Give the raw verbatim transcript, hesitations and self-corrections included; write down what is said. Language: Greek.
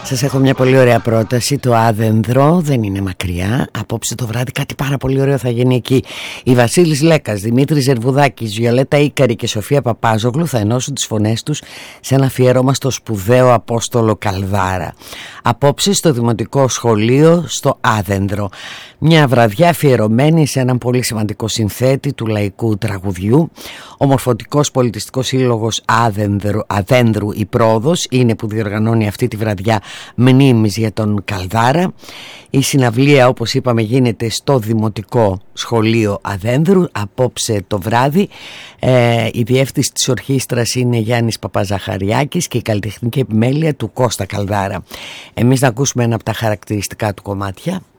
Σας έχω μια πολύ ωραία πρόταση. Το Άδενδρο δεν είναι μακριά. Απόψε το βράδυ κάτι πάρα πολύ ωραίο θα γίνει εκεί. Η Βασίλης Λέκας, Δημήτρης Ζερβουδάκης, Βιολέτα Ίκαρη και Σοφία Παπάζογλου θα ενώσουν τις φωνές τους σε ένα αφιέρωμα στο σπουδαίο Απόστολο Καλδάρα. Απόψε στο Δημοτικό Σχολείο στο Άδενδρο. Μια βραδιά αφιερωμένη σε έναν πολύ σημαντικό συνθέτη του λαϊκού τραγουδιού. Ο Μορφωτικός Πολιτιστικός Σύλλογος Άδενδρου, Αδένδρου η Πρόοδος είναι που διοργανώνει αυτή τη βραδιά μνήμης για τον Καλδάρα. Η συναυλία, όπως είπαμε, γίνεται στο Δημοτικό Σχολείο Αδένδρου απόψε το βράδυ. ε, Η διεύθυνση της ορχήστρας είναι Γιάννης Παπαζαχαριάκης και η καλλιτεχνική επιμέλεια του Κώστα Καλδάρα. Εμείς να ακούσουμε ένα από τα χαρακτηριστικά του κομμάτια.